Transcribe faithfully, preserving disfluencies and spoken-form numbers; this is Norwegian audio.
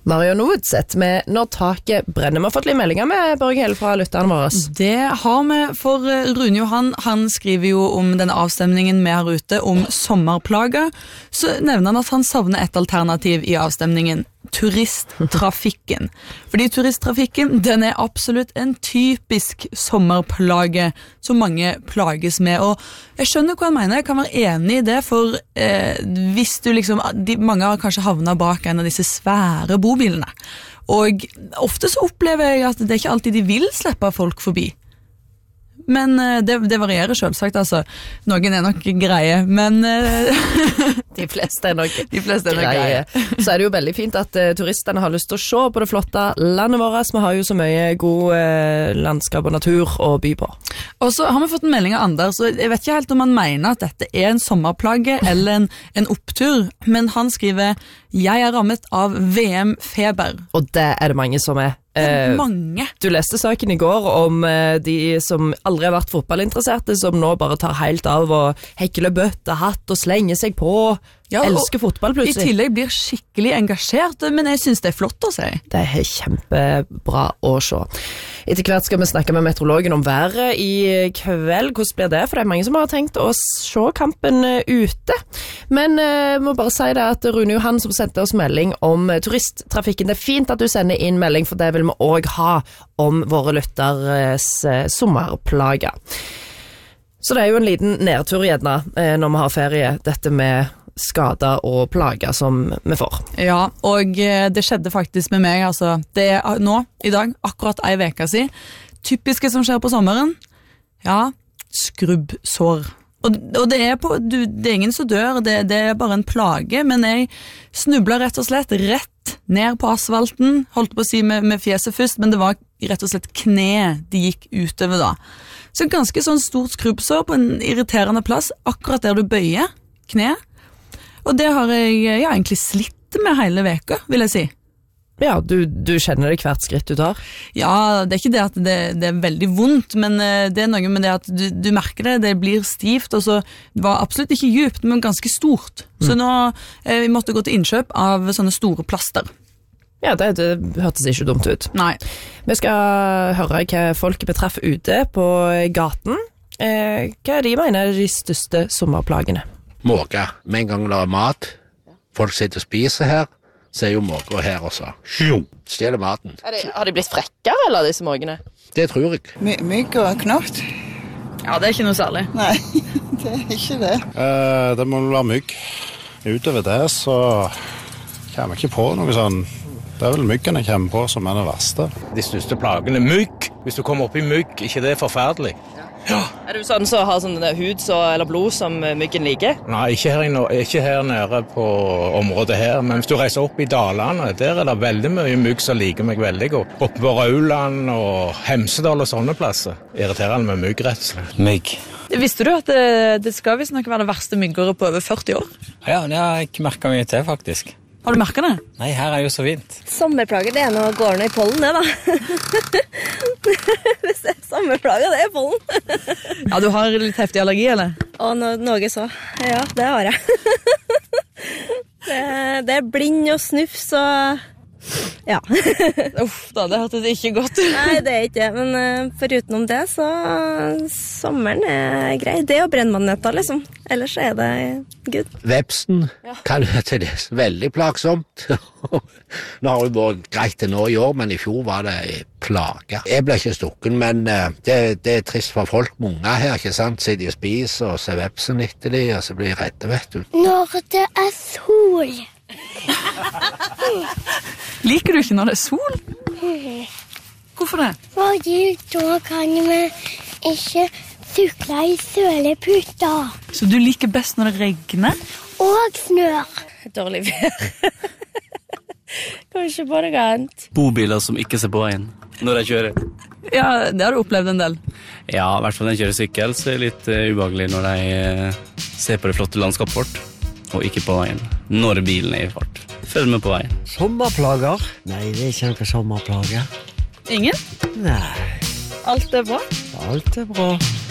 Marion Woodset med Når taket brenner. Vi har fått litt meldinger med Børge fra lytterne våre. Det har vi, for Rune Johan, han skriver jo om denne avstemningen vi har ute om sommerplager. Så nevner han at han savner et alternativ i avstemningen. Turisttrafikken. Fordi turisttrafikken, den er absolutt en typisk sommerplage som mange plages med, og jeg skjønner hva han mener, jeg kan være enig i det, for eh, hvis du liksom, de, mange har kanskje havnet bak en av disse svære bobilene, og ofte så opplever jeg at det er ikke alltid de vil slippe folk forbi. Men det, det varierer selvsagt, altså. Noen er nok greie, men de fleste er nok, de fleste er nok greie. greie. Så er det jo veldig fint at uh, turistene har lyst til å se på det flotte landet vårt. Vi har jo så mye god uh, landskap og natur å by på. Og så har vi fått en melding av Anders, og jeg vet ikke helt om han mener at dette er en sommerplage eller en, en opptur, men han skriver: jeg er rammet av V M-feber. Og det er det mange som er. Eh, mange. Du leste saken i går om eh, de som aldri har vært fotballinteresserte, som nå bare tar helt av og hekler bøtte, hatt og slenger seg på. Ja, elsker fotball plutselig. I tillegg blir skikkelig engasjert, men jeg synes det er flott å si. Det er kjempebra å se. Etter hvert skal vi snakke med meteorologen om været i kveld. Hvordan blir det? For det er mange som har tenkt å se kampen ute. Men jeg uh, må bare si det at Rune Johan som sendte oss melding om turisttrafikken. Det er fint at du sender inn melding, for det vil vi også ha om våre lytteres uh, sommerplager. Så det er jo en liten nedtur gjerne uh, når vi har ferie, dette med skader og plager som vi får. Ja, og det skjedde faktisk med meg, altså. Det er nå, i dag, akkurat ei veka si. Typiske som skjer på sommeren. Ja, skrubbsår. Og, og det, er på, du, det er ingen som dør, det, det er bare en plage, men jeg snublet rett og slett rett ned på asfalten, holdt på å si med, med fjeset først, men det var rett og slett kne de gikk utover da. Så ganske sånn stort skrubbsår på en irriterende plass, akkurat der du bøyer kne. Og det har jeg ja, egentlig slitt med hele veka, vil jeg si. Ja, du, du kjenner det hvert skritt du tar? Ja, det er ikke det at det, det er veldig vondt, men det er noe med det at du, du merker det, det blir stivt, og så det var absolutt ikke djupt, men ganske stort. Mm. Så nå eh, vi måtte gå til innkjøp av sånne store plaster. Ja, det, det hørtes ikke dumt ut. Nei. Vi skal høre hva folk betreffer ute på gaten. Eh, hva de mener er de største sommerplagene? Måke. Med en gang det er mat, folk sitter og spiser her, så er jo måke her også. Stjeler maten. Er det, har de blitt frekkere, eller disse måkene? Det tror jeg. My, mygg og knott. Ja, det er ikke noe særlig. Nei, det er ikke det. Eh, det må være mygg. Utover det så kommer jeg ikke på noe sånn. Det er vel myggen jeg kommer på som er det verste. De største plagene, mygg. Hvis du kommer opp i mygg, ikke det er forferdelig. Ja. Er du sånn som har sånn hud så, eller blod som myggen liker? Nei, ikke her, ikke her nede på området her, men hvis du reiser opp i Dalane, der er det veldig mye mygg som liker meg veldig godt. Oppe på Rauland og Hemsedal og sånne plasser. Irriterende med mygg, rett og slett. Mygg. Visste du at det, det skal visst nok være det verste myggåret på over førti år? Ja, det har jeg ikke merket mye til, faktisk. Har du merket det? Nei, her er jo så fint. Sommerplager, det er noe går ned i pollen, det da. Hvis det er sommerplager, det er pollen. Ja, du har litt heftig allergi, eller? Å, no, noe så. Ja, det har jeg. det, det er blind og snufs og... Ja. Uff da, det hørtes ikke godt ut. Nei, det er ikke det, men uh, forutenom det, så sommeren er grei. Det er jo brennmannøtter, liksom. Ellers er det good. Vepsen ja. Kan være til det veldig plagsomt. Nå har det vært greit til nå i år, men i fjor var det plage. Jeg ble ikke stukken, men uh, det, det er trist for folk. Mange her, ikke sant? Sitter og spiser og ser vepsen etter de, og så blir de redde, vet du. Når det er sol. Liker du ikke når det er sol? Hvorfor det? Fordi da kan vi ikke sykle i søleputta. Så du liker best når det regner? Og snør. Dårlig vær. Kanskje bare gant. Bobiler som ikke ser på veien når jeg kjører. Ja, det har du opplevd en del. Ja, i hvert fall når jeg kjører sykkel, så er det litt uh, ubehagelig når jeg uh, ser på det flotte landskapet vårt. Og ikke på veien, når bilen er i fart. Følg med på veien. Sommerplager? Nei, det er ikke noen sommerplager. Ingen? Nei. Alt er bra? Alt er bra.